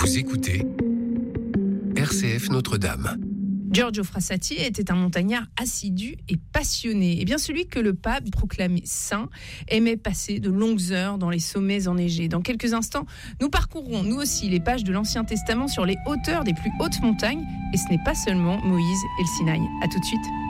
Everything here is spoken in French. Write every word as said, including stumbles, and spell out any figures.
Vous écoutez R C F Notre-Dame. Giorgio Frassati était un montagnard assidu et passionné. Et bien celui que le pape proclamait saint aimait passer de longues heures dans les sommets enneigés. Dans quelques instants, nous parcourrons nous aussi les pages de l'Ancien Testament sur les hauteurs des plus hautes montagnes. Et ce n'est pas seulement Moïse et le Sinaï. À tout de suite.